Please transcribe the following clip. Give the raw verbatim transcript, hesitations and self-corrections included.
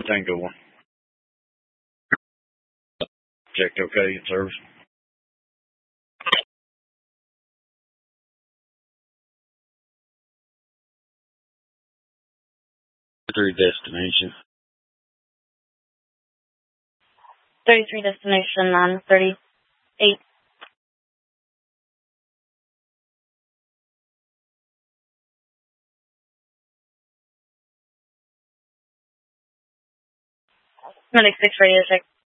Tango one. Checked okay in service. Through destination. thirty-three destination on thirty-eight. Medic six radio check.